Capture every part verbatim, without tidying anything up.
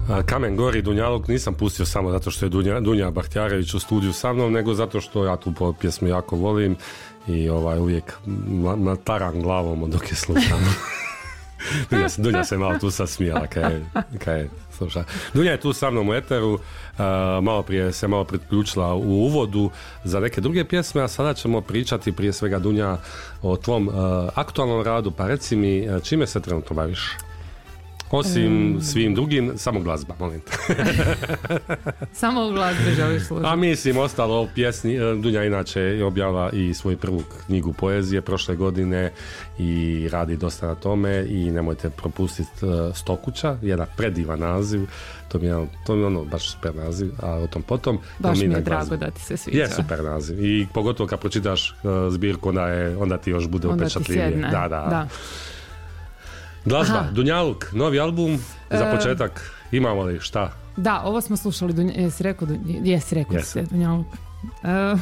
Kamen gori, Dunjaluk nisam pustio samo zato što je Dunja, Dunja Bahtjarević u studiju sa mnom, nego zato što ja tu pjesmu jako volim i ovaj, uvijek nataram glavom dok je slušam. Dunja, Dunja se malo tu sad smijala kaj je, kaj je sluša. Dunja je tu sa mnom u eteru, uh, malo prije se malo priključila u uvodu za neke druge pjesme, a sada ćemo pričati prije svega, Dunja, o tvom uh, aktualnom radu. Pa reci mi, čime se trenutno baviš? Osim um, svim drugim, samo glazba, molim te. Samo u glazbi želiš slušati. A mislim, ostalo pjesni. Dunja inače je objavila i svoju prvu knjigu poezije prošle godine i radi dosta na tome i nemojte propustiti uh, Stokuća, jedan predivan naziv. To mi je, to mi je ono baš super naziv, a o tom potom. Baš mi je drago da ti se sviđa. Je super naziv i pogotovo kad pročitaš uh, zbirku, onda, je, onda ti još bude upečatljivije. Da, da, da. Glazba, Aha. Dunjaluk, novi album, za početak, imamo li šta? Da, ovo smo slušali, Dunja, jesi rekao, Dunja, jesi rekao se Dunjaluk. Uh,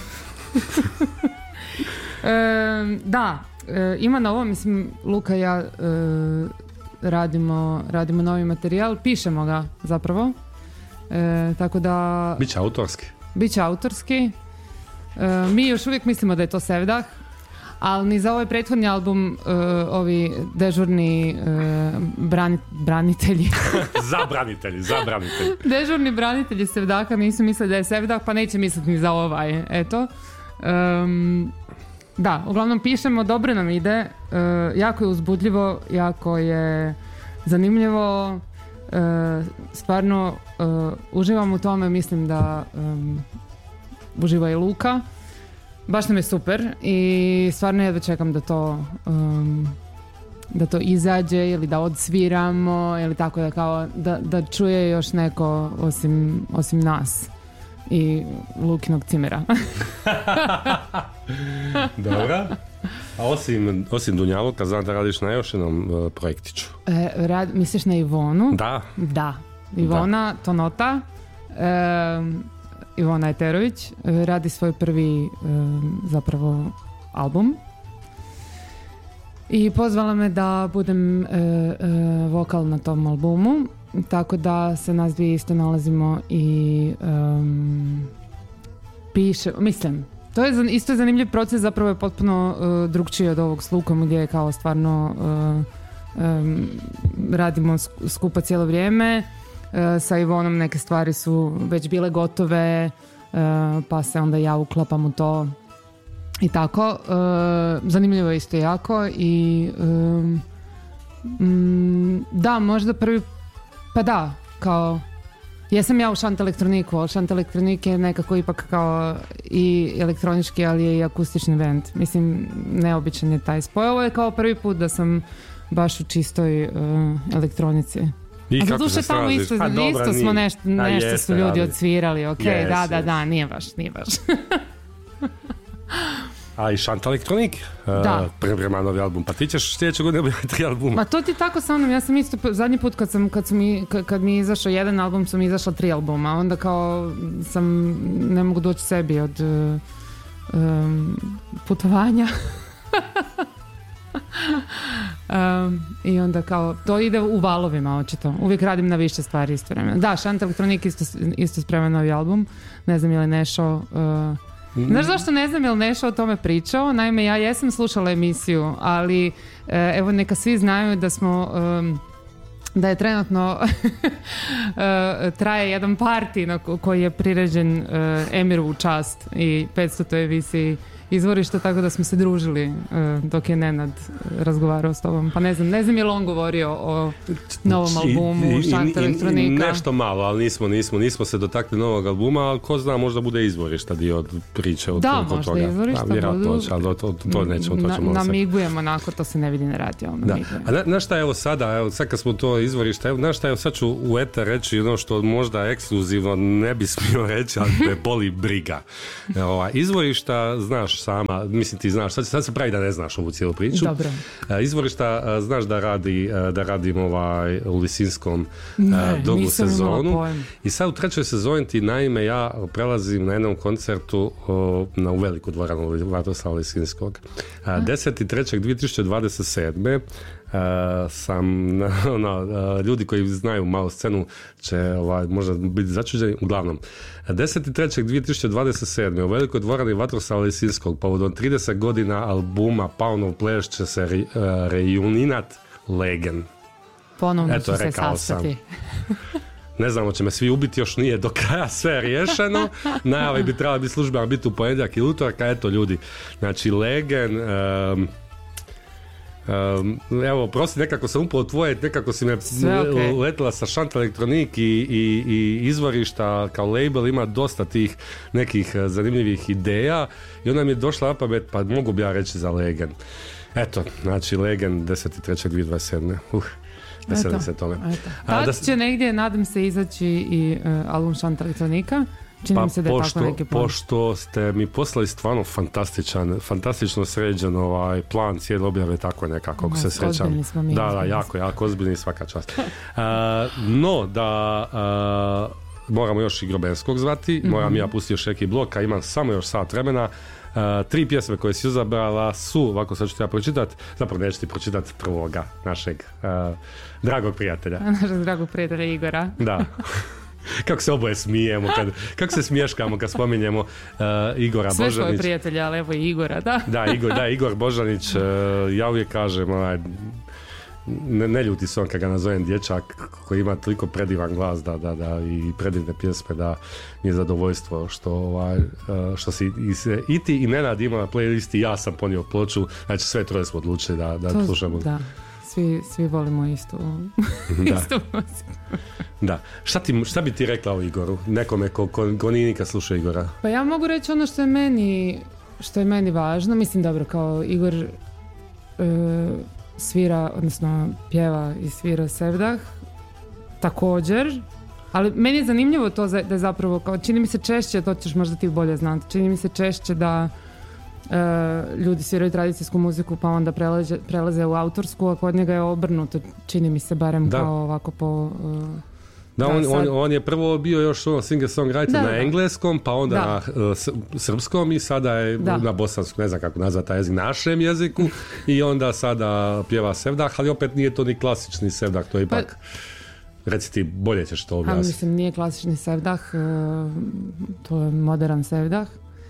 uh, da, uh, ima novo, mislim, Luka i ja uh, radimo, radimo novi materijal, pišemo ga zapravo, uh, tako da... Biće autorski. Biće autorski. Uh, mi još uvijek mislimo da je to Sevdah, ali ni za ovaj prethodni album uh, ovi dežurni uh, brani, branitelji za branitelji, za branitelji dežurni branitelji Sevdaha nisu mislili da je Sevdah, pa neće misliti ni za ovaj, eto. Um, da, uglavnom pišemo, dobro nam ide, uh, jako je uzbudljivo, jako je zanimljivo, uh, stvarno uh, uživam u tome, mislim da um, uživa i Luka. Baš nam je super i stvarno jedva čekam da to um, da to izađe ili da odsviramo ili tako da kao da, da čuje još neko osim, osim nas i Lukinog cimera. Dobra. A osim, osim Dunjaluka, znam da radiš na još jednom uh, projektiću. E, rad, misliš na Ivonu? Da. Da. Ivona, da. Tonota. E, Ivona Eterović radi svoj prvi zapravo album i pozvala me da budem e, e, vokal na tom albumu, tako da se nas dvije isto nalazimo i um, piše, mislim, to je isto zanimljiv proces, zapravo je potpuno uh, drugčiji od ovog s Lukom gdje je kao stvarno uh, um, radimo skupa cijelo vrijeme. Sa Ivonom neke stvari su već bile gotove, pa se onda ja uklapam u to i tako. Zanimljivo je isto jako i da, možda prvi, pa da, kao jesam ja u Šant elektroniku, ali Šant elektronik je nekako ipak kao i elektronički, ali je i akustični band. Mislim, neobičan je taj spoj. Ovo je kao prvi put da sam baš u čistoj elektronici. I a zaduše tamo isto, a, dobra, isto smo nešto, nešto jeste, su ljudi ali... odsvirali, ok, yes, da, da, da, nije baš, nije baš. A i Šant elektronik, uh, prema novi album, pa ti ćeš sljedeće godine objaviti tri albuma. Ma to ti tako sa mnom, ja sam isto, zadnji put kad, sam, kad, sam mi, kad mi je izašao jedan album, sam izašla tri albuma, onda kao sam, ne mogu doći sebi od uh, um, putovanja. Um, i onda kao to ide u valovima očito, uvijek radim na više stvari isto vremena. Da, Šant elektronik isto, isto sprema novi album, ne znam je li Nešo uh, mm. znaš zašto ne znam je li Nešo o tome pričao, naime ja jesam slušala emisiju, ali uh, evo neka svi znaju da smo um, da je trenutno uh, traje jedan party na ko- koji je priređen uh, Emiru u čast i petstotoj emisiji Izvorišta, tako da smo se družili uh, dok je Nenad razgovarao s tobom. Pa ne znam, ne znam je li on govorio o novom albumu Šant elektronika. Nešto malo, ali nismo, nismo, nismo se dotakli novog albuma, ali ko zna, možda bude Izvorišta dio od priče od da, toga. možda Izvorišta da, budu. Toč, ali to, to, to nećemo, to ćemo na, namigujemo onako, to se ne vidi na radiju. Da. A na, na šta evo sada, evo sad kad smo to Izvorišta, evo na šta evo sad ću u eter reći ono što možda ekskluzivno ne bi smio reći, ali me boli briga. Evo, Izvorišta, znaš sama, mislim ti znaš, sad, sad se pravi da ne znaš ovu cijelu priču. Dobro. Izvorišta, znaš da radi, da radim ovaj u Lisinskom ne, drugu sezonu. I sad u trećoj sezoni ti naime ja prelazim na jednom koncertu o, na u veliku dvoranu Vatroslava Lisinskog. deset trećeg dvije tisuće dvadeset sedme sam, ono, uh, ljudi koji znaju malo scenu će ovaj, možda biti začuđeni. Uglavnom, deset trećeg dvije tisuće dvadeset sedme u velikoj dvorani Vatroslava Lisinskog povodom trideset godina albuma Pound of Pleasure će se re, uh, rejuninat Legen. Ponovno ću se sastati. Ne znamo, će me svi ubiti, još nije do kraja sve riješeno. Najave bi trebala biti službena biti u ponedjeljak i utorak, a eto ljudi. Znači, Legen... Um, Um, evo, prosti, nekako sam upao tvoje, nekako si me okay. letila sa Shant Electronic i, i, i izvorišta kao label, ima dosta tih nekih zanimljivih ideja i onda mi je došla na pamet, pa mogu bi ja reći za Legen. Eto, znači Legen deset trećeg dvije tisuće dvadeset sedme. Uh, veselim se tome. Tad da, će negdje, nadam se, izaći i uh, album Shant Electronica. Čini pa mi se da je pošto, tako neki plan. Pošto ste mi poslali stvarno fantastičan, fantastično sređen ovaj plan cijele objave, tako nekako, ako se srećam. Mi, da, da, jako, jako ozbiljni, svaka čast. Uh, no, da uh, moramo još i Grobenskog zvati, mm-hmm. moram ja pustiti još neki blok, a imam samo još sat vremena. Uh, tri pjesme koje si izabrala su, ovako sad ću ti ja pročitati, zapravo neću ti pročitati prvoga našeg uh, dragog prijatelja. Našeg dragog prijatelja Igora. Da. Kako se oboje smijemo, kad, kako se smješkamo kad spominjemo uh, Igora Sve Božanić. Sve svoje prijatelje, ali evo i Igora, da. Da, Igor, da, Igor Božanić, uh, ja uvijek kažem, onaj, ne, ne ljuti se on kad ga nazovem dječak koji ima toliko predivan glas da, da, da, i predivne pjesme da mi je zadovoljstvo što, ovaj, uh, što si i, se, i ti i Nenad ima na playlisti, ja sam ponio ploču, znači sve troje smo odlučili da, da to, slušamo. Da. Svi, svi volimo istu, istu muziku. Da. Šta, ti, šta bi ti rekla o Igoru? Nekome ko, ko, ko nije nikad sluša Igora? Pa ja mogu reći ono što je meni, što je meni važno. Mislim, dobro, kao Igor e, svira, odnosno pjeva i svira Sevdah također. Ali meni je zanimljivo to da je zapravo, kao, čini mi se češće, to ćeš možda ti bolje znati, čini mi se češće da Uh, ljudi sviraju tradicijsku muziku pa onda prelaze, prelaze u autorsku, a kod njega je obrnuto, čini mi se barem da. Kao ovako po... Uh, da, da on, on, on je prvo bio još ono singer-songwriter da, na da. engleskom, pa onda da. na uh, srpskom i sada je da. na bosanskom, ne znam kako nazvati taj jezik, našem jeziku i onda sada pjeva Sevdah, ali opet nije to ni klasični Sevdah, to je ipak... Pa, reci ti, bolje ćeš to objasniti. Mislim, nije klasični Sevdah, uh, to je modern Sevdah.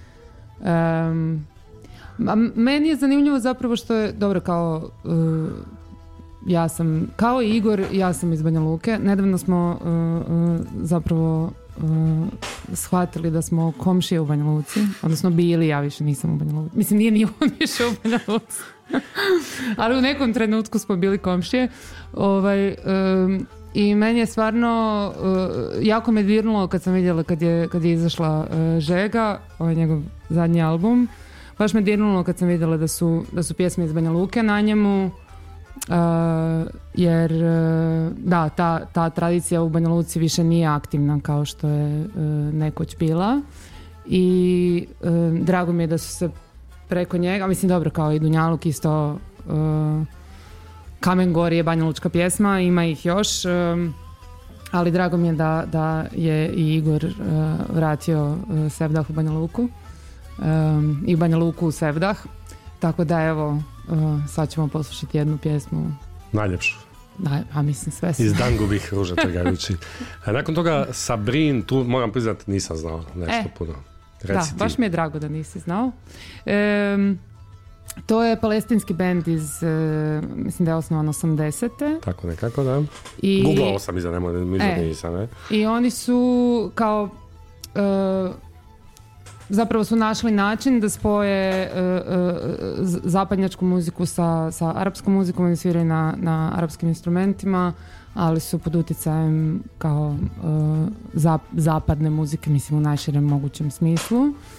Um, A meni je zanimljivo zapravo što je, dobro, kao uh, ja sam, kao i Igor, ja sam iz Banja Luke. Nedavno smo uh, uh, zapravo uh, shvatili da smo komšije u Banja Luci, odnosno bili, ja više nisam u Banja Luci. Mislim, nije ni on više u Banja Luci. Ali u nekom trenutku smo bili komšije. Ovaj, um, i meni je stvarno uh, jako me dirnulo kad sam vidjela kad je, kad je izašla uh, Žega, ovaj njegov zadnji album. Baš me dirnulo kad sam vidjela da su, da su pjesme iz Banja Luke na njemu, uh, jer uh, da, ta, ta tradicija u Banja Luci više nije aktivna kao što je uh, nekoć bila i uh, drago mi je da su se preko njega, mislim dobro, kao i Dunjaluk isto, uh, Kamen Gori je Banja Lučka pjesma, ima ih još, uh, ali drago mi je da, da je i Igor uh, vratio uh, Sevdah u Banja Luku. Um, i Banja Luku u Sevdah, tako da evo uh, sad ćemo poslušati jednu pjesmu najljepšu, da, a mislim sve su iz Dangubih ruža trgajući. A nakon toga Sabrin, tu moram priznati nisam znao nešto e, puno. Reci da, baš mi je drago da nisi znao. Um, to je palestinski bend iz uh, mislim da je osnovan osamdesete tako nekako, da. I, googlao sam iza, nemoj, e, nisam, ne? I oni su kao uh, zapravo su našli način da spoje uh, uh, zapadnjačku muziku sa, sa arapskom muzikom i sviraju na, na arapskim instrumentima, ali su pod utjecajem kao uh, zap, zapadne muzike, mislim u najširem mogućem smislu.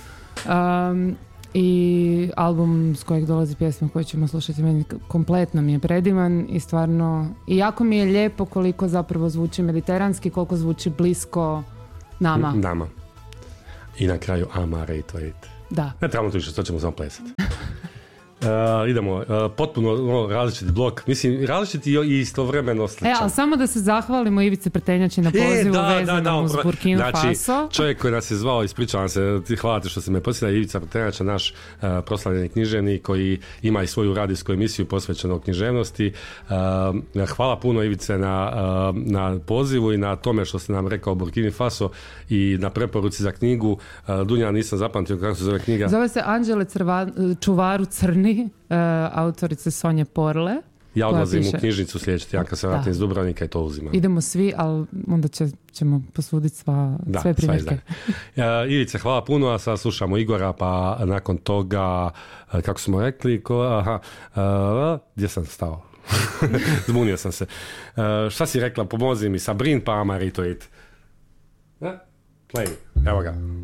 Um, I album s kojeg dolazi pjesma koju ćemo slušati meni kompletno mi je predivan i stvarno, i jako mi je lijepo koliko zapravo zvuči mediteranski, koliko zvuči blisko nama. Nama. I na kraju Amare i Toit. Da. Ne trebamo tu više, to ćemo samo plesati. Uh, idemo, uh, potpuno no, različiti blok, mislim različiti i istovremeno sličan. E, ali samo da se zahvalimo Ivici Pretenjači na pozivu e, vezanom uz Burkina znači, Faso. Čovjek koji nas je zvao, ispričavam se, ti hvala ti što se me posljedila, Ivica Pretenjača, naš uh, proslavljeni književnik koji ima i svoju radijsku emisiju posvećenu književnosti. Uh, hvala puno Ivice na, uh, na pozivu i na tome što ste nam rekao o Burkini Faso i na preporuci za knjigu. Uh, Dunja, nisam zapamtio kako se zove knjiga. Zove se Anđele Crva, Čuvaru Crni, uh, autorice Sonje Porle. Ja odlazim piše... u knjižnicu sljedeći tjedan kad se vratim iz Dubrovnika i to uzimam. Idemo svi, ali onda će, ćemo posuditi sva, da, sve primjerke. uh, Ivice, hvala puno, a sad slušamo Igora, pa nakon toga, uh, kako smo rekli, ko, aha, uh, gdje sam stao? Zbunio sam se. Uh, šta si rekla, pomozi mi, Sabrin pa Amaritoid. Uh, play, evo ga.